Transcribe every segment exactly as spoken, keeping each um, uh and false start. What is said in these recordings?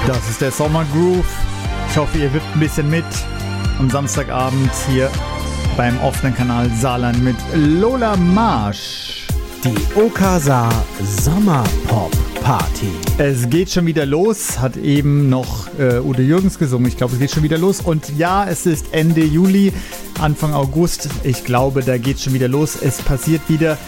Das ist der Sommergroove. Ich hoffe, ihr wippt ein bisschen mit am Samstagabend hier beim offenen Kanal Saarland mit Lola Marsch. Die Okasa Sommerpop Party. Es geht schon wieder los, hat eben noch äh, Udo Jürgens gesungen. Ich glaube, es geht schon wieder los. Und ja, es ist Ende Juli, Anfang August. Ich glaube, da geht schon wieder los. Es passiert wieder.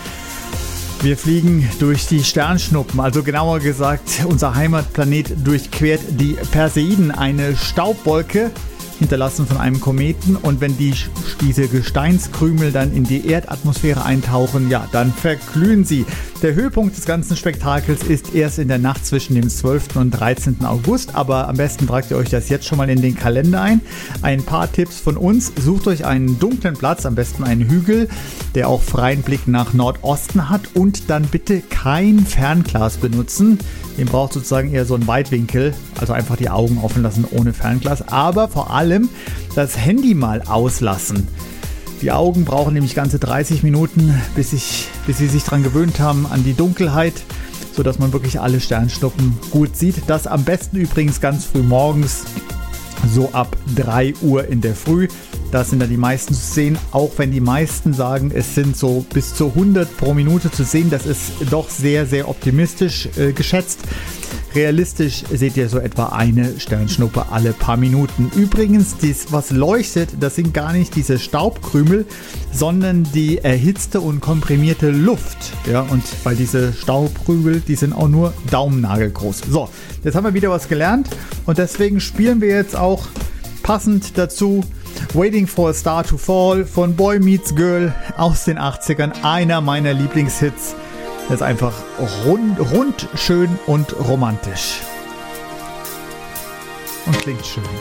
Wir fliegen durch die Sternschnuppen, also genauer gesagt, unser Heimatplanet durchquert die Perseiden, eine Staubwolke, hinterlassen von einem Kometen, und wenn die, diese Gesteinskrümel dann in die Erdatmosphäre eintauchen, ja, dann verglühen sie. Der Höhepunkt des ganzen Spektakels ist erst in der Nacht zwischen dem zwölften und dreizehnten August, aber am besten tragt ihr euch das jetzt schon mal in den Kalender ein. Ein paar Tipps von uns: Sucht euch einen dunklen Platz, am besten einen Hügel, der auch freien Blick nach Nordosten hat, und dann bitte kein Fernglas benutzen. Ihr braucht sozusagen eher so einen Weitwinkel, also einfach die Augen offen lassen ohne Fernglas, aber vor allem das Handy mal auslassen. Die Augen brauchen nämlich ganze dreißig Minuten, bis, ich, bis sie sich daran gewöhnt haben, an die Dunkelheit, sodass man wirklich alle Sternschnuppen gut sieht. Das am besten übrigens ganz früh morgens, so ab drei Uhr in der Früh. Da sind dann die meisten zu sehen, auch wenn die meisten sagen, es sind so bis zu hundert pro Minute zu sehen. Das ist doch sehr, sehr optimistisch äh, geschätzt. Realistisch seht ihr so etwa eine Sternschnuppe alle paar Minuten. Übrigens, dies, was leuchtet, das sind gar nicht diese Staubkrümel, sondern die erhitzte und komprimierte Luft. Ja, und weil diese Staubkrümel, die sind auch nur daumennagelgroß. So, jetzt haben wir wieder was gelernt, und deswegen spielen wir jetzt auch passend dazu Waiting for a Star to Fall von Boy Meets Girl aus den achtzigern. Einer meiner Lieblingshits. Das ist einfach rund, rund, schön und romantisch. Und klingt schön.